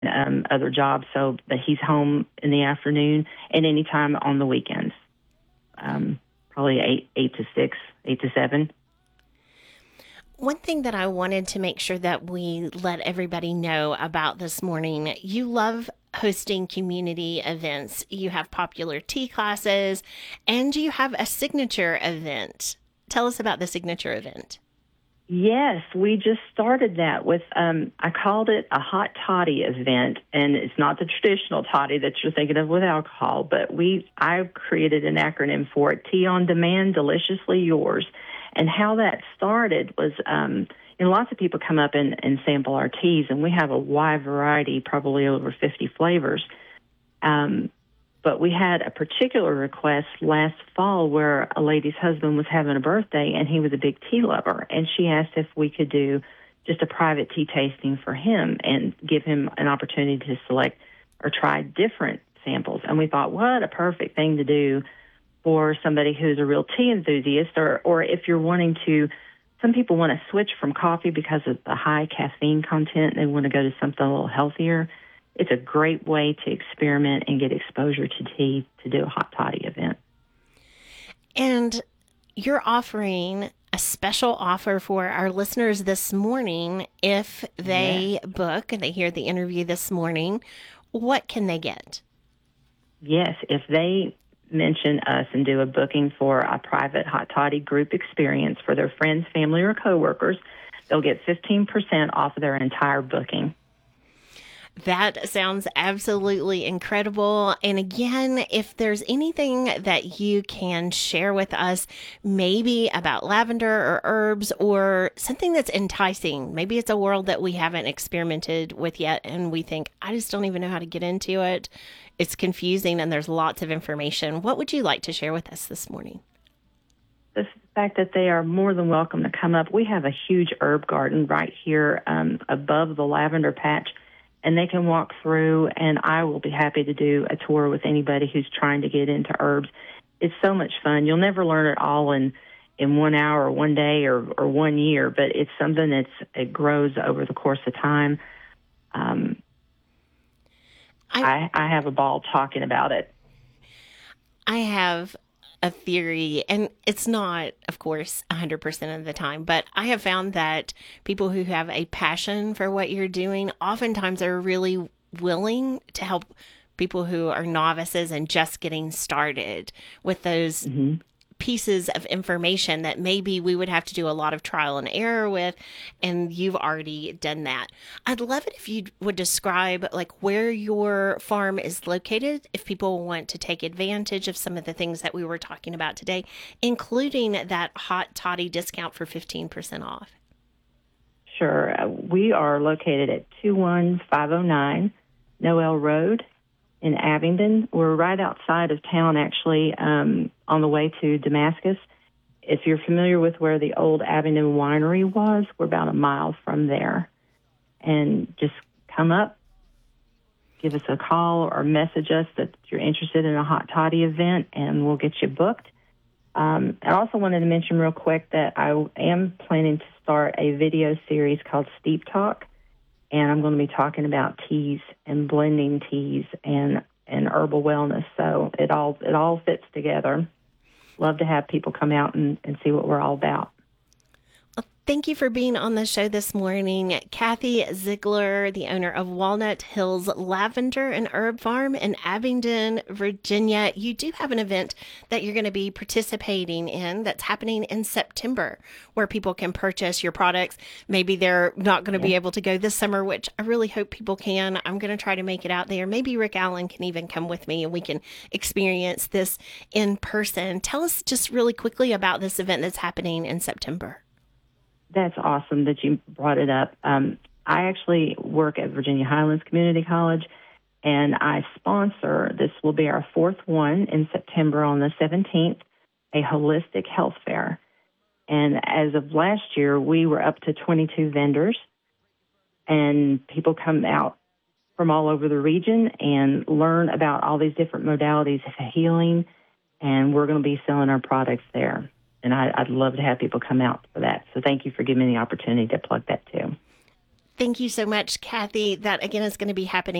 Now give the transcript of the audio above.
other jobs, so that he's home in the afternoon and anytime on the weekends. Probably 8 to 7. One thing that I wanted to make sure that we let everybody know about this morning, you love hosting community events. You have popular tea classes, and you have a signature event. Tell us about the signature event. Yes, we just started that with, I called it a hot toddy event, and it's not the traditional toddy that you're thinking of with alcohol, but I created an acronym for it, Tea on Demand, Deliciously Yours. And how that started was, lots of people come up and sample our teas, and we have a wide variety, probably over 50 flavors. But we had a particular request last fall where a lady's husband was having a birthday, and he was a big tea lover. And she asked if we could do just a private tea tasting for him and give him an opportunity to select or try different samples. And we thought, what a perfect thing to do for somebody who's a real tea enthusiast, or if you're wanting to, some people want to switch from coffee because of the high caffeine content. They want to go to something a little healthier. It's a great way to experiment and get exposure to tea to do a hot toddy event. And you're offering a special offer for our listeners this morning. If they book and they hear the interview this morning, what can they get? Yes, if they mention us and do a booking for a private hot toddy group experience for their friends, family, or coworkers, they'll get 15% off of their entire booking. That sounds absolutely incredible. And again, if there's anything that you can share with us, maybe about lavender or herbs or something that's enticing, maybe it's a world that we haven't experimented with yet and we think, I just don't even know how to get into it. It's confusing and there's lots of information. What would you like to share with us this morning? The fact that they are more than welcome to come up. We have a huge herb garden right here above the lavender patch, and they can walk through, and I will be happy to do a tour with anybody who's trying to get into herbs. It's so much fun. You'll never learn it all in 1 hour or 1 day or 1 year, but it's something it grows over the course of time. I have a ball talking about it. I have a theory, and it's not, of course, 100% of the time, but I have found that people who have a passion for what you're doing oftentimes are really willing to help people who are novices and just getting started with those pieces of information that maybe we would have to do a lot of trial and error with, and you've already done that. I'd love it if you would describe like where your farm is located, if people want to take advantage of some of the things that we were talking about today, including that hot toddy discount for 15% off. Sure. We are located at 21509 Noel Road in Abingdon. We're right outside of town, actually, on the way to Damascus. If you're familiar with where the old Abingdon Winery was, we're about a mile from there. And just come up, give us a call or message us that you're interested in a hot toddy event, and we'll get you booked. I also wanted to mention real quick that I am planning to start a video series called Steep Talk, and I'm going to be talking about teas and blending teas and herbal wellness. So it all fits together. Love to have people come out and see what we're all about. Thank you for being on the show this morning. Kathy Ziegler, the owner of Walnut Hills Lavender and Herb Farm in Abingdon, Virginia. You do have an event that you're going to be participating in that's happening in September where people can purchase your products. Maybe they're not going to be able to go this summer, which I really hope people can. I'm going to try to make it out there. Maybe Rick Allen can even come with me and we can experience this in person. Tell us just really quickly about this event that's happening in September. That's awesome that you brought it up. I actually work at Virginia Highlands Community College, and I sponsor, this will be our fourth one in September on the 17th, a holistic health fair. And as of last year, we were up to 22 vendors, and people come out from all over the region and learn about all these different modalities of healing, and we're going to be selling our products there. And I'd love to have people come out for that. So thank you for giving me the opportunity to plug that too. Thank you so much, Kathy. That again is going to be happening